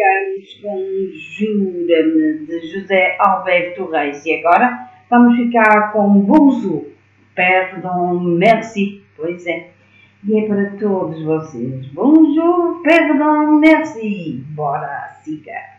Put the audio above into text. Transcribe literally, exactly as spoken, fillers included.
ficamos com Jura-me de José Alberto Reis. E agora vamos ficar com Bonjour, Perdão, Merci. Pois é. E é para todos vocês. Bonjour, Perdão, Merci. Bora, siga.